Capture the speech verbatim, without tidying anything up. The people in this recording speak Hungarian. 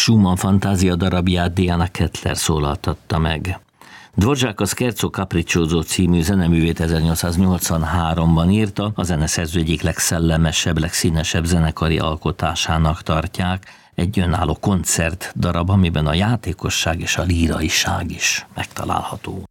Schumann fantázia darabját Diana Kettler szólaltatta meg. Dvořák a Scherzo Capriccioso című zeneművét ezernyolcszáznyolcvanháromban írta, a zeneszerző egyik legszellemesebb, legszínesebb zenekari alkotásának tartják, egy önálló koncert darab, amiben a játékosság és a líraiság is megtalálható.